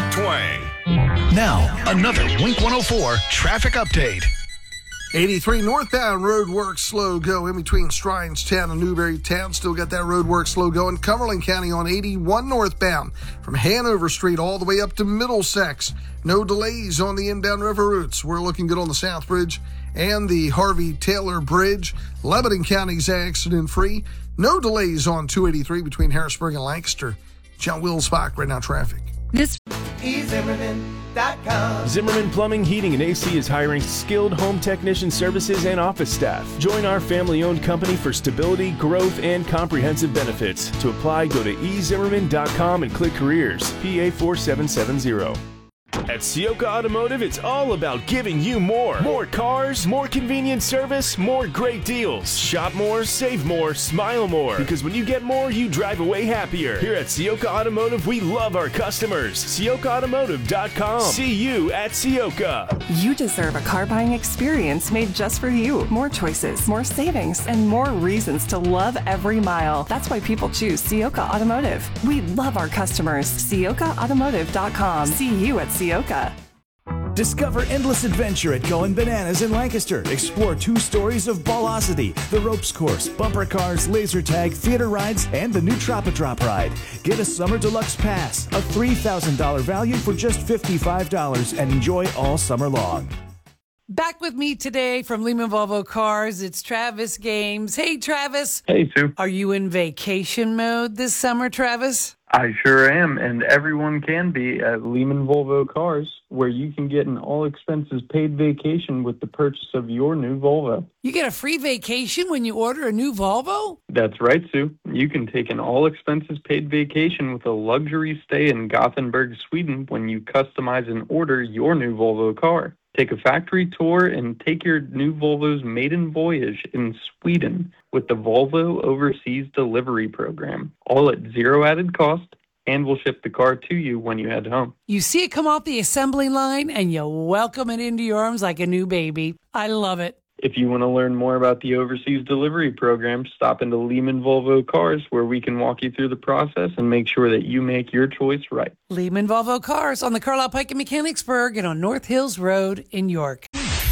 twang. Now, another Wink 104 traffic update. 83 northbound roadwork slow go in between Strinestown and Newberrytown. Still got that roadwork slow going. Cumberland County on 81 northbound from Hanover Street all the way up to Middlesex. No delays on the inbound river routes. We're looking good on the South Bridge and the Harvey Taylor Bridge. Lebanon County's accident free. No delays on 283 between Harrisburg and Lancaster. John Wills-Bach, right now traffic. eZimmerman.com. Zimmerman Plumbing, Heating, and AC is hiring skilled home technician services and office staff. Join our family-owned company for stability, growth, and comprehensive benefits. To apply, go to eZimmerman.com and click Careers, PA 4770. At Ciocca Automotive, it's all about giving you more. More cars, more convenient service, more great deals. Shop more, save more, smile more. Because when you get more, you drive away happier. Here at Ciocca Automotive, we love our customers. CioccaAutomotive.com. See you at Ciocca. You deserve a car buying experience made just for you. More choices, more savings, and more reasons to love every mile. That's why people choose Ciocca Automotive. We love our customers. CioccaAutomotive.com. See you at Ciocca. Discover endless adventure at Going Bananas in Lancaster. Explore 2 stories of Ballosity, the ropes course, bumper cars, laser tag, theater rides, and the new Tropodrop ride. Get a Summer Deluxe Pass, a $3,000 value for just $55, and enjoy all summer long. Back with me today from Lehman Volvo Cars, it's Travis Games. Hey, Travis. Hey, Sue. Are you in vacation mode this summer, Travis? I sure am, and everyone can be at Lehman Volvo Cars, where you can get an all-expenses-paid vacation with the purchase of your new Volvo. You get a free vacation when you order a new Volvo? That's right, Sue. You can take an all-expenses-paid vacation with a luxury stay in Gothenburg, Sweden when you customize and order your new Volvo car. Take a factory tour and take your new Volvo's maiden voyage in Sweden with the Volvo Overseas Delivery Program, all at zero added cost, and we'll ship the car to you when you head home. You see it come off the assembly line and you welcome it into your arms like a new baby. I love it. If you want to learn more about the Overseas Delivery Program, stop into Lehman Volvo Cars, where we can walk you through the process and make sure that you make your choice right. Lehman Volvo Cars on the Carlisle Pike in Mechanicsburg and on North Hills Road in York.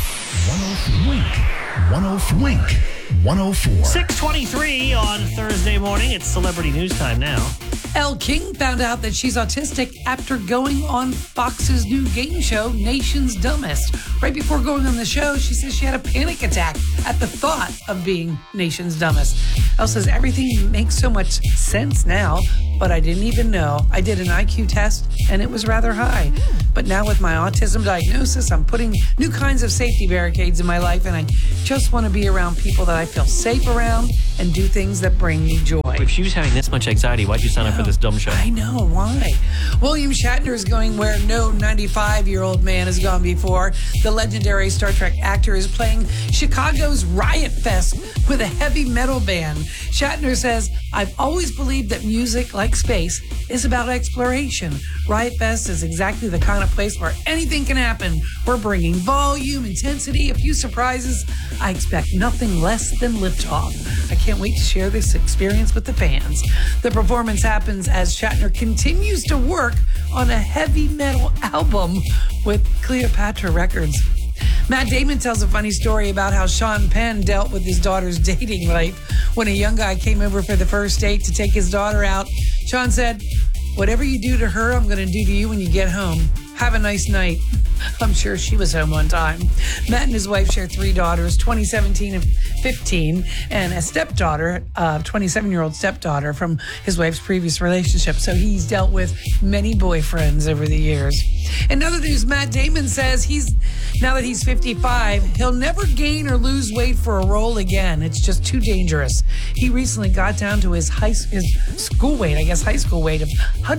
104. 6:23 on Thursday morning. It's celebrity news time now. Elle King found out that she's autistic after going on Fox's new game show, Nation's Dumbest. Right before going on the show, she says she had a panic attack at the thought of being Nation's Dumbest. Elle says everything makes so much sense now, but I didn't even know. I did an IQ test, and it was rather high. But now with my autism diagnosis, I'm putting new kinds of safety barricades in my life, and I just want to be around people that I feel safe around and do things that bring me joy. If she was having this much anxiety, why'd you sign up for this dumb show? I know, why? William Shatner is going where no 95-year-old man has gone before. The legendary Star Trek actor is playing Chicago's Riot Fest with a heavy metal band. Shatner says, I've always believed that music, like space, is about exploration. Riot Fest is exactly the kind of place where anything can happen. We're bringing volume, intensity, a few surprises. I expect nothing less than liftoff. I can't wait to share this experience with the fans. The performance happens as Shatner continues to work on a heavy metal album with Cleopatra Records. Matt Damon tells a funny story about how Sean Penn dealt with his daughter's dating life. When a young guy came over for the first date to take his daughter out, Sean said, whatever you do to her, I'm going to do to you when you get home. Have a nice night. I'm sure she was home on time. Matt and his wife share 3 daughters, 17 and 15, and a stepdaughter, 27-year-old stepdaughter from his wife's previous relationship. So he's dealt with many boyfriends over the years. In other news, Matt Damon says now that he's 55, he'll never gain or lose weight for a role again. It's just too dangerous. He recently got down to his high school weight of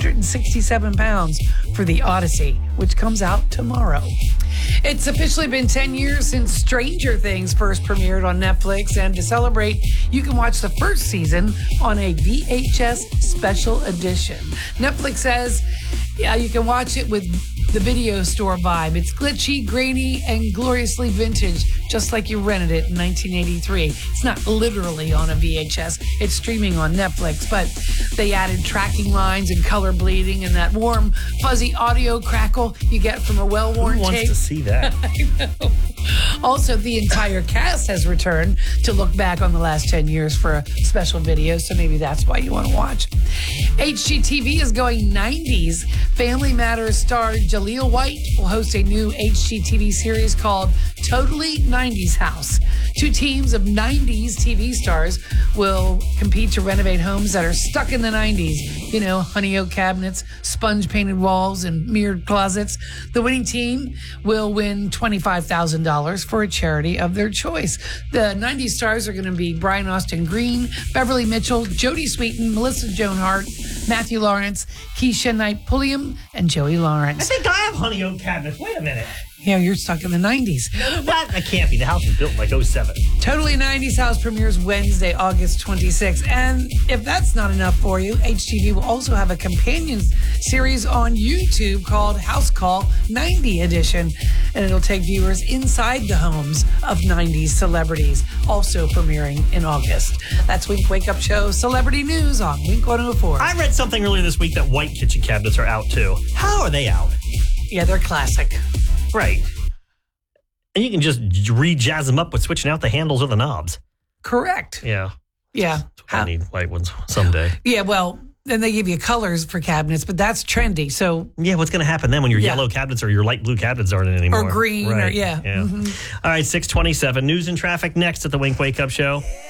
167 pounds for The Odyssey, which comes out tomorrow. It's officially been 10 years since Stranger Things first premiered on Netflix, and to celebrate, you can watch the first season on a VHS special edition. Netflix says you can watch it with the video store vibe. It's glitchy, grainy, and gloriously vintage. just like you rented it in 1983. It's not literally on a VHS. It's streaming on Netflix, but they added tracking lines and color bleeding and that warm, fuzzy audio crackle you get from a well-worn Who wants tape. to see that? I know. Also, the entire cast has returned to look back on the last 10 years for a special video, so maybe that's why you want to watch. HGTV is going 90s. Family Matters star Jaleel White will host a new HGTV series called Totally 90s House. Two teams of 90s TV stars will compete to renovate homes that are stuck in the 90s. You know, honey oak cabinets, sponge painted walls, and mirrored closets. The winning team will win $25,000 for a charity of their choice. The 90s stars are going to be Brian Austin Green, Beverly Mitchell, Jodie Sweetin, Melissa Joan Hart, Matthew Lawrence, Keisha Knight Pulliam, and Joey I Lawrence. think I have honey oak cabinets. Wait a minute. Yeah, you're stuck in the 90s. That can't be. The house was built in like 07. Totally 90s House premieres Wednesday, August 26th. And if that's not enough for you, HGTV will also have a companion series on YouTube called House Call 90 Edition. And it'll take viewers inside the homes of 90s celebrities, also premiering in August. That's Wink Wake Up Show Celebrity News on Wink 104. I read something earlier this week that white kitchen cabinets are out too. How are they out? Yeah, they're classic. Right. And you can just re-jazz them up with switching out the handles or the knobs. Correct. Yeah. Yeah. I need white ones someday. Yeah, well, then they give you colors for cabinets, but that's trendy. So Yeah, what's going to happen then when your yellow cabinets or your light blue cabinets aren't anymore? Or green, right. or yeah. All right, 6:27. News and traffic next at the Wink Wake Up Show.